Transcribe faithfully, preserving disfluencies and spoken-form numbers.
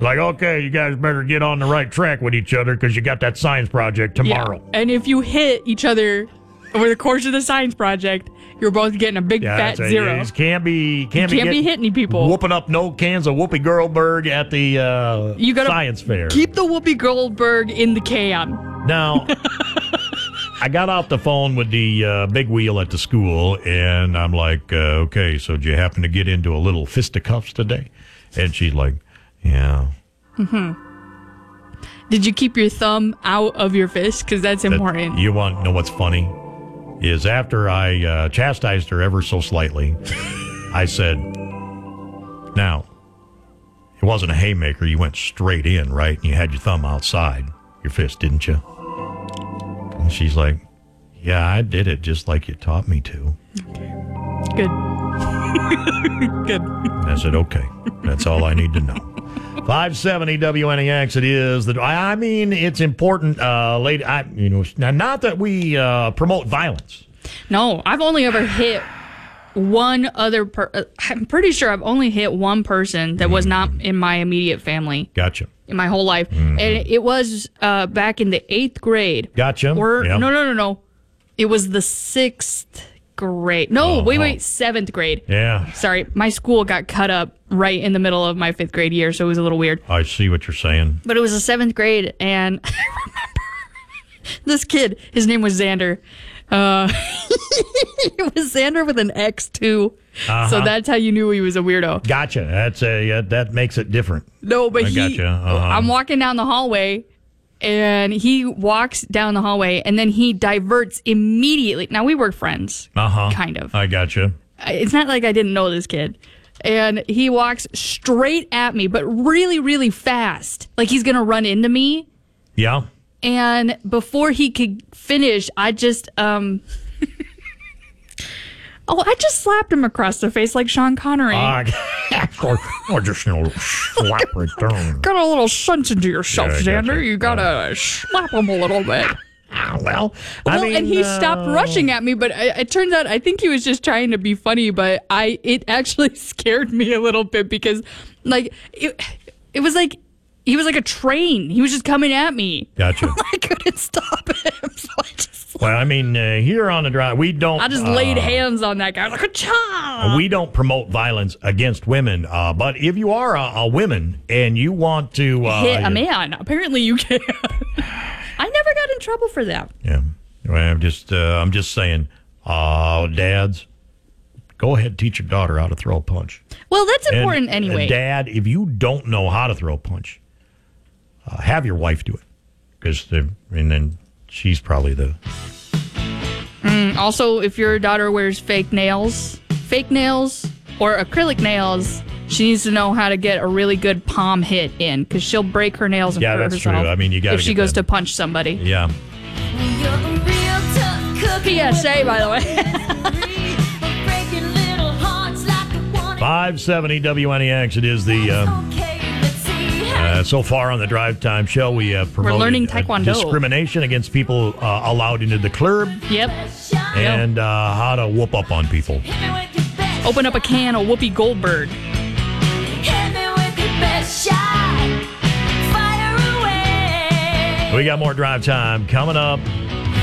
Like, okay, you guys better get on the right track with each other because you got that science project tomorrow. Yeah. And if you hit each other over the course of the science project, you're both getting a big Yeah, fat a, zero. You can't be can't, you be, can't be hitting people. Whooping up no cans of Whoopi Goldberg at the uh, you gotta science fair. Keep the Whoopi Goldberg in the can. Now, I got off the phone with the uh, big wheel at the school, and I'm like, uh, okay, so did you happen to get into a little fisticuffs today? And she's like, yeah. Mm-hmm. Did you keep your thumb out of your fist? Because that's important. That, you want to know what's funny? Is after I uh, chastised her ever so slightly, I said, now, it wasn't a haymaker. You went straight in, right? And you had your thumb outside your fist, didn't you? And she's like, yeah, I did it just like you taught me to. Okay. Good. Good. And I said, okay, that's all I need to know. five seventy W N E X, it is. The, I mean, it's important, uh, lady. I, you know, not that we uh, promote violence. No, I've only ever hit one other per- uh, I'm pretty sure I've only hit one person that was not in my immediate family. Gotcha. In my whole life. Mm-hmm. And it was uh, back in the eighth grade. Gotcha. Or, yep. No, no, no, no. It was the sixth grade. No, uh-huh. wait, wait, seventh grade. Yeah. Sorry, my school got cut up right in the middle of my fifth grade year, so it was a little weird. I see what you're saying. But it was the seventh grade, and I remember this kid, his name was Xander. Uh, it was Xander with an X, too. Uh-huh. So that's how you knew he was a weirdo. Gotcha. That's a uh, that makes it different. No, but I he. Gotcha. Uh-huh. I'm walking down the hallway, and he walks down the hallway, and then he diverts immediately. Now we were friends, uh-huh. kind of. I gotcha. It's not like I didn't know this kid, and he walks straight at me, but really, really fast, like he's gonna run into me. Yeah. And before he could finish, I just um. Oh, I just slapped him across the face like Sean Connery. Uh, or just a little slap right there. Got a little sense into yourself, yeah, Xander. Gotcha. You gotta uh, slap him a little bit. Well, I well, mean, and he uh, stopped rushing at me, but it, it turns out I think he was just trying to be funny. But I, it actually scared me a little bit because, like, it, it was like he was like a train. He was just coming at me. Gotcha. I couldn't stop him, so I just. Well, I mean, uh, here on the drive, we don't. I just uh, laid hands on that guy like a child. We don't promote violence against women, uh, but if you are a, a woman and you want to uh, hit a man, apparently you can. I never got in trouble for that. Yeah, well, I'm just, uh, I'm just saying, uh, dads, go ahead and teach your daughter how to throw a punch. Well, that's important and, anyway. Uh, Dad, if you don't know how to throw a punch, uh, have your wife do it, because and then she's probably the. Mm, also, if your daughter wears fake nails, fake nails or acrylic nails, she needs to know how to get a really good palm hit in because she'll break her nails and yeah, hurt that's herself. true. I mean, you got if she goes that. to punch somebody. Yeah. P S A, by the way. five seventy W N E X. It is the. Um, Uh, so far on the Drive Time Show, we have promoted We're learning Taekwondo. Uh, discrimination against people uh, allowed into the club. Yep. And uh, how to whoop up on people. Open up a can of Whoopi Goldberg. We got more Drive Time coming up.